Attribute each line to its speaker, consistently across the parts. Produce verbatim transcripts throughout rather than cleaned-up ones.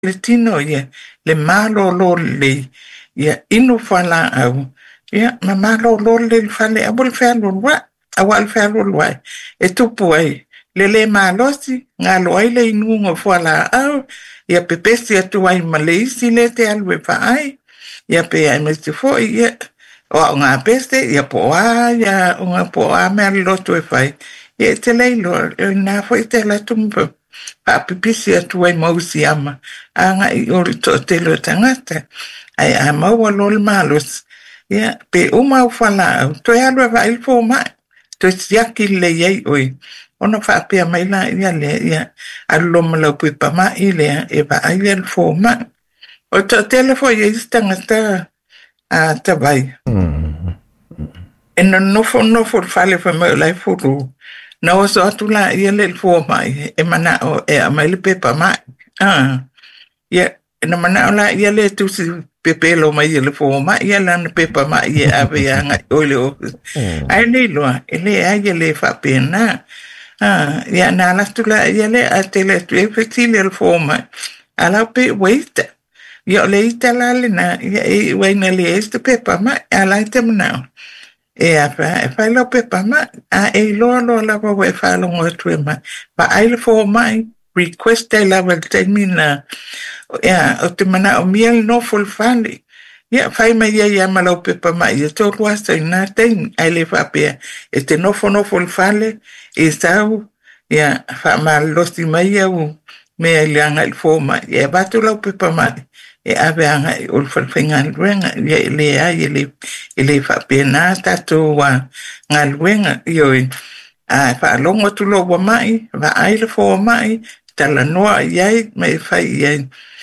Speaker 1: le tino ia le malo lo le ia inu fala au ia ma malo lo le fale abul falo wa awal falo wa e tupu ai le le malosi ngalo ai le inu ngo fala au ia pepesi atu ai malesi le te alwe fa ai ia pe ai me se fo ia o nga peste ia po a ia nga po a me lo to e fai ia te le lo na foi te la tumpo pa pipisi atu ai mausi ama anga i ori to te lo tangata ai a mau lo malos ia pe uma fala to ia lo vai fo ma to siaki le ia oi ona fa pe mai la ia le ia allo malo pu pa ma ile e va ai el fo ma o to telefo ia stangata a te vai e no no fo no fo fale fa me la fo na o so tu la ia le fo mai e mana o e mai le pe pa ma ah ia na mana la ia le tu si pepe lo mai le fo ma ia la pe pa ma ia ave anga o le o ai le lo ele ai le fa pena ah ia na la tu la ia le a te le tu efecti le fo ma ala pe wait ia le ita la le na ia e wai na le este pe pa ma ala te mana e a fa fa lo pe pa ma a e lo lo la va we fa lo tu ma pa ai le fo mai request e la va termina ya o te mana o miel no full fali ya fai mai ya ya malo pe pa mai to ruasta na ten ai le fa pe este no fo no full fali e sau ya fa mal lo si mai ya u me le anga il fo mai ya va tu lo pe pa mai e ave anga o fa finga renga ya le ai le le fa pe na ta to wa ngal wenga yo a fa longo tu lo wa mai va ai le fo mai tala noa ia mai fai ia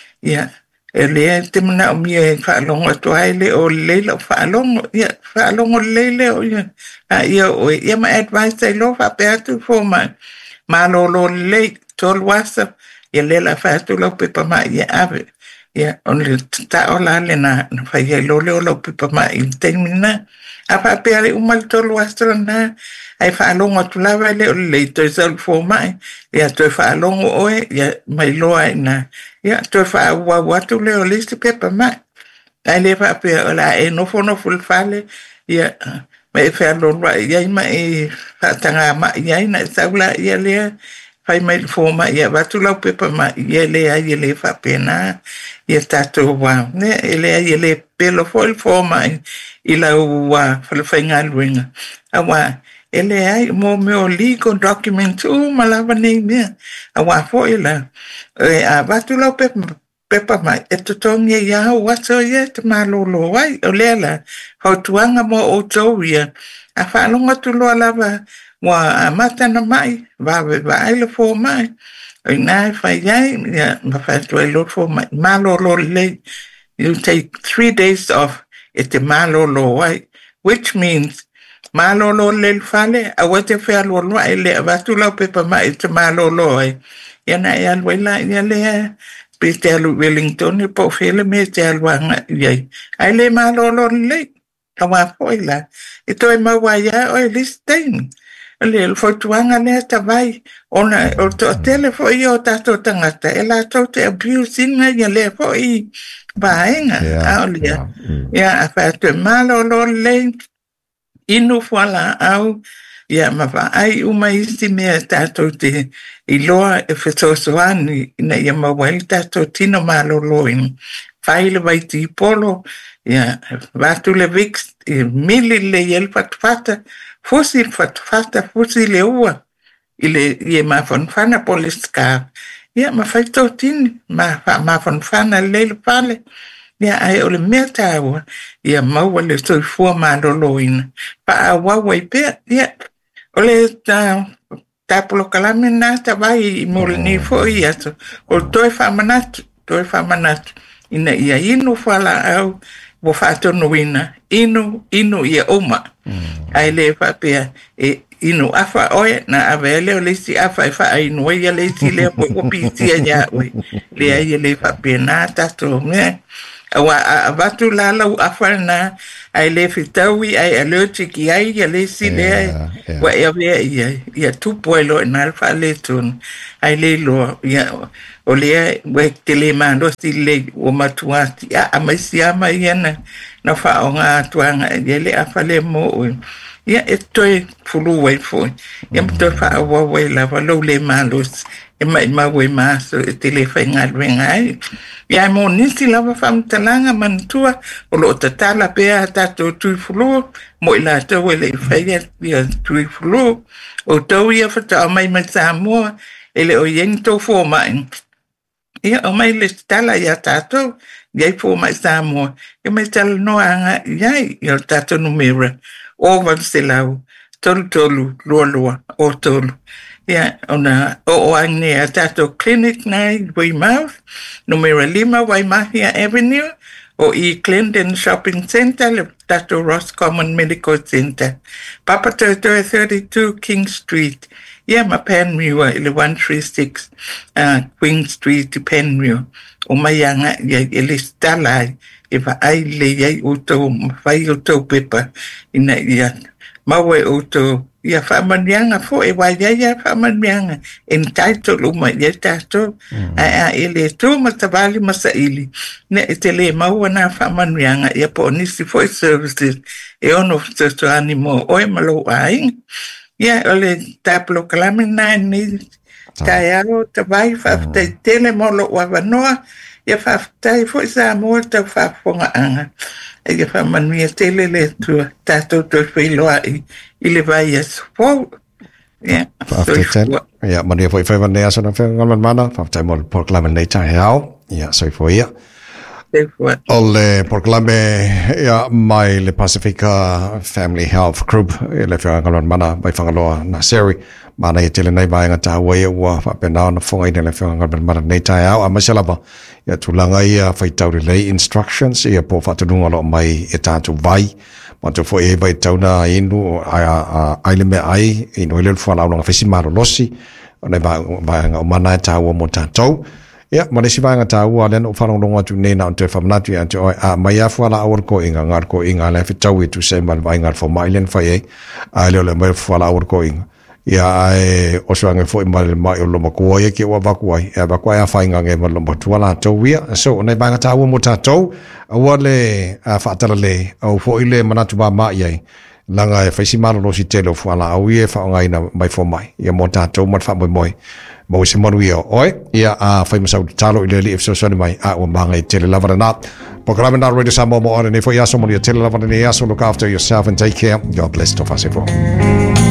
Speaker 1: ia ele te mana o mia fa longo to ai le o le lo fa longo ia fa longo le le o ia a ia o ia ma advice ai lo fa pe atu fo mai ma lo lo le tol wasa ia le la fa tu lo pe pa mai ia ave ia on le ta o la le na fa ia lo le lo pe pa mai termina a fa pe ale un mal tol wasa na ai fa longo tu la le le to sel fo mai ia to fa longo o ia mai lo ai na ia to fa wa wa tu le list pepa mai ai le fa pe la e no fo no full fale ia mai fa lo wa ia mai fa tanga mai ia na sa la ia le fai mai fo mai ia va tu la pepa mai ia le ai le fa pena ia sta to wa ne ele ai le pelo fo il fo mai ila wa fa fa ngalwenga awa ele ai mo meu legal document o malava nei me a wa fo ela e a batula pe pepa mai e to tongi ya wa so ye te malo lo wai o lela ho tuanga mo o toria a fa longa tu lo lava wa a mata na mai va va ai le fo mai e na fa ye ya ma fa to lo fo mai malo lo le you take three days off it te malo lo wai which means malo lo le fale a wate fe lo lo ele va tu lo pe pa mai te malo lo ai ya na ya lo la ya le pe te lo Wellington po fe le me te lo nga ya ai le malo lo le ka wa foi la e to e ma wa ya o listing le fo tuanga le ta vai ona o to telefo io ta to tangata e la to te abusing ya le fo i baenga a ya ya fa te malo lo le inu fala au ia ma va ai uma isi mea tato te i loa e whetoswani na ia ma wai tato tino malo loin whaile vai ti polo ia vatu le vix i mili le iel fatfata fusi fatfata fusi le ua i le ia ma fanfana poliska ia ma whaito tini ma ma fanfana le le pale ia ai o le mea tāua, ia maua le soi fua māloloina. Pa a wawai pia, ia, o le tāpolo kalame nā tawai i mole ni fo i ato, o toi whamanatu, toi whamanatu, ina ia inu whala au, wo whātono ina, inu, inu ia oma. Ai le whapea, e inu afa oe, na awe leo le si afa e wha inu, ia le si leo po pisia nia oe, le ai le whapea nā tato mea, Awa a watu la lau awhana ai le fitaui ai allergic i ai ia le si le ai. Wa ea vea ia, ia tupu ai lo na alfa le tun. Ai le lo, ia o le ai, we te le mando si le o matuati. A amaisi ama ia na, na wha o ngā atuanga ia le awha le mo ui. Ia e toi fulu wai fui. Ia mto wha awa wai lava lau le malos. E mai mawe maso e te le whai ngā ruenga ai. Ia mo nisi lava whamtalanga mantua o lo tatala pea tato tui fulu mo i la tau e le whaia ia tui fulu o tau ia whata o mai mai Samoa e le o ieng tau fō mai. Ia o mai le tala ia tato iai fō mai Samoa e mai tala noa anga iai ia tato numera o vanselau tolu tolu lua lua o tolu. Ia, ona o oange a tato clinic nai Weymouth, numero lima Waimahia Avenue, o i Clinton Shopping Center, le tato Roscommon Medical Center. Papa Toto thirty-two King Street. Ia, ma Penmure, ile one thirty-six uh, Queen Street, Penmure. O maianga, ia, ile stalai, iwa ai le iai uto, mawhai uto pepa, ina ia, mawe uto, ia whamanianga fo e waia ia whamanianga entitled uma ia tato a a ele tu matavali masaili ne e te le maua na whamanianga ia po nisi for services e ono to animo o e malo ai ia ole taplo kalamina ni taiaro tavai whaftai tele molo wavanoa ia whaftai fo isa mua ta whafonga anga e whamania tele le tu tato to whiloa i i le vai as fo yeah
Speaker 2: after ten yeah mania foi foi vanea so na fe ngal mana after mo proclame nature hao yeah so foi yeah ole proclame yeah mai le Pacifica Family Health Group le fe ngal mana mai fangalo na seri mana e tele nei vai ngata wai wa fa pena na fonga i le fe ngal mana nature hao amasala ba ya tulanga ia fai tau le instructions ia po fa tunga lo mai e tatu vai Mato fo e vai tauna inu a a ile me ai ino ile fo la longa festival losi ona ba ba nga mana ta wo motato ya mane si ba nga ta wo len o fa longa tu ne na te fa mnatu ya to a maya fo la or ko inga ngar ko inga le fitau tu se mal vai ngar fo mailen fa e a le le mai fo la or ko inga ya e o so nga fo mal mai o lo ko ye ke wa ba ko ai ba ko ya fa inga nge mal lo tu la to wi so ona ba nga ta wo motato awale a fatala le au fo ile manatu ba ma ye langa e faisi malo lo si telo fo ala au ye fa ngai na mai fo mai ye monta to mat fa moi moi mo se mo wi oi ya a fa masa talo ile le so so mai a o manga tele lava na programa na radio samo mo ora ne fo ya so mo tele lava ne ya so look after yourself and take care. God bless to fasifo.